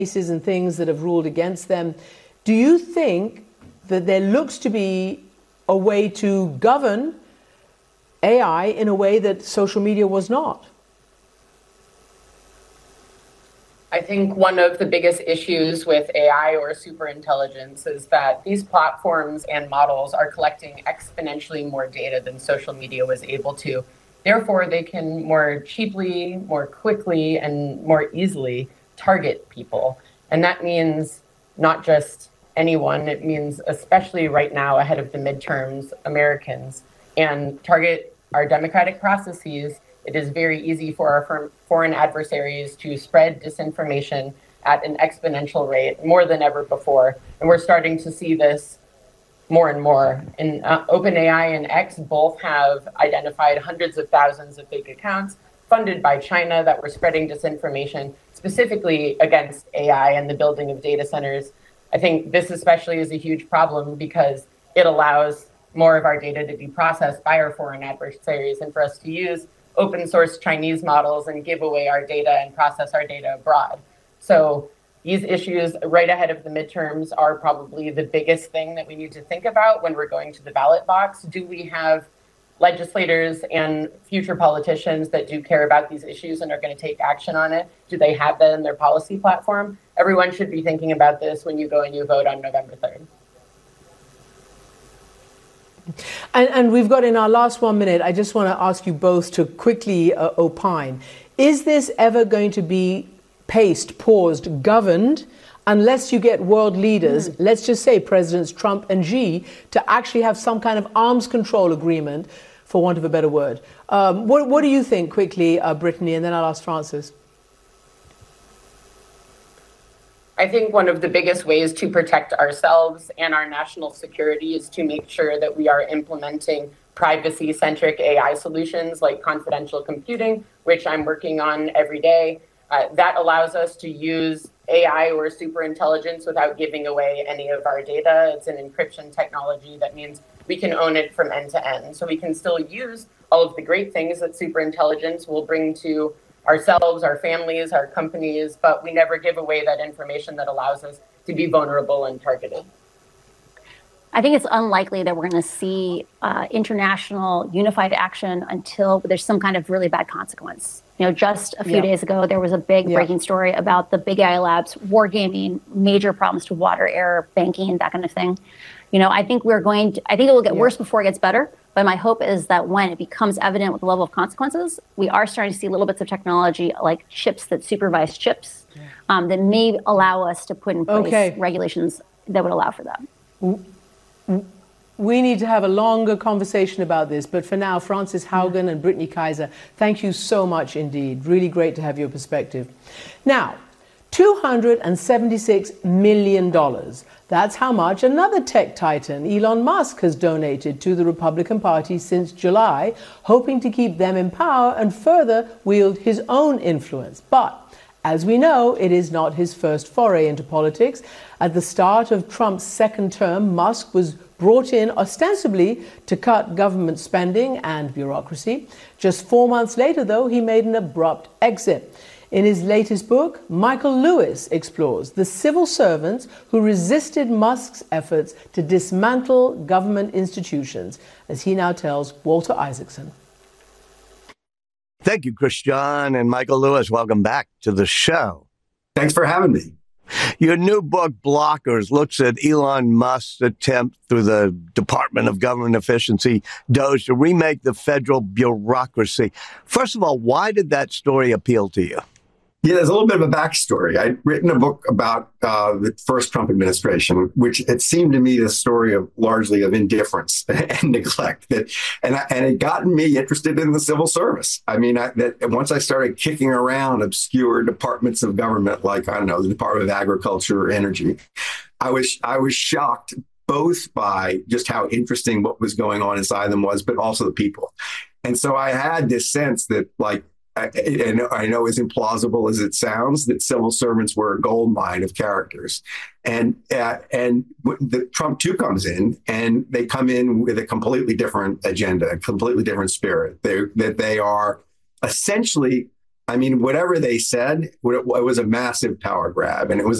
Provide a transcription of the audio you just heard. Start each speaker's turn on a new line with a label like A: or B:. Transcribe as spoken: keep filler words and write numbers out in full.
A: cases and things that have ruled against them. Do you think that there looks to be a way to govern A I in a way that social media was not?
B: I think one of the biggest issues with A I or superintelligence is that these platforms and models are collecting exponentially more data than social media was able to. Therefore, they can more cheaply, more quickly, and more easily target people. And that means not just anyone, it means especially right now ahead of the midterms, Americans, and target our democratic processes. It is very easy for our foreign adversaries to spread disinformation at an exponential rate, more than ever before. And we're starting to see this more and more. And uh, OpenAI and X both have identified hundreds of thousands of fake accounts funded by China that were spreading disinformation, specifically against A I and the building of data centers. I think this especially is a huge problem because it allows more of our data to be processed by our foreign adversaries and for us to use open source Chinese models and give away our data and process our data abroad. So these issues right ahead of the midterms are probably the biggest thing that we need to think about when we're going to the ballot box. Do we have legislators and future politicians that do care about these issues and are going to take action on it? Do they have that in their policy platform? Everyone should be thinking about this when you go and you vote on November third.
A: And, and we've got in our last one minute, I just want to ask you both to quickly uh, opine. Is this ever going to be paced, paused, governed, unless you get world leaders, mm. let's just say Presidents Trump and Xi, to actually have some kind of arms control agreement, for want of a better word? Um, what, what do you think, quickly, uh, Brittany, and then I'll ask Francis?
B: I think one of the biggest ways to protect ourselves and our national security is to make sure that we are implementing privacy-centric A I solutions like confidential computing, which I'm working on every day. Uh, that allows us to use A I or superintelligence without giving away any of our data. It's an encryption technology that means we can own it from end to end. So we can still use all of the great things that superintelligence will bring to ourselves, our families, our companies, but we never give away that information that allows us to be vulnerable and targeted.
C: I think it's unlikely that we're going to see uh, international unified action until there's some kind of really bad consequence. You know, just a few yeah. days ago, there was a big yeah. breaking story about the big A I labs wargaming, major problems to water, air, banking, that kind of thing. You know, I think we're going to, I think it will get yeah. worse before it gets better. But my hope is that when it becomes evident with the level of consequences, we are starting to see little bits of technology like chips that supervise chips yeah. um, that may allow us to put in place okay. regulations that would allow for that.
A: We need to have a longer conversation about this. But for now, Frances Haugen and Brittany Kaiser, thank you so much indeed. Really great to have your perspective. Now, two hundred seventy-six million dollars. That's how much another tech titan, Elon Musk, has donated to the Republican Party since July, hoping to keep them in power and further wield his own influence. But as we know, it is not his first foray into politics. At the start of Trump's second term, Musk was brought in ostensibly to cut government spending and bureaucracy. Just four months later, though, he made an abrupt exit. In his latest book, Michael Lewis explores the civil servants who resisted Musk's efforts to dismantle government institutions, as he now tells Walter Isaacson.
D: Thank you, Christian and Michael Lewis. Welcome back to the show.
E: Thanks for having me.
D: Your new book, Blockers, looks at Elon Musk's attempt through the Department of Government Efficiency, DOGE, to remake the federal bureaucracy. First of all, why did that story appeal to you?
E: Yeah, there's a little bit of a backstory. I'd written a book about uh, the first Trump administration, which it seemed to me the story of largely of indifference and neglect. That, and I, and it got me interested in the civil service. I mean, I, that once I started kicking around obscure departments of government, like, I don't know, the Department of Agriculture or Energy, I was I was shocked both by just how interesting what was going on inside them was, but also the people. And so I had this sense that, like, I, and I know as implausible as it sounds, that civil servants were a gold mine of characters. And uh, and the Trump two comes in, and they come in with a completely different agenda, a completely different spirit. They that they are essentially I mean, whatever they said, it was a massive power grab, and it was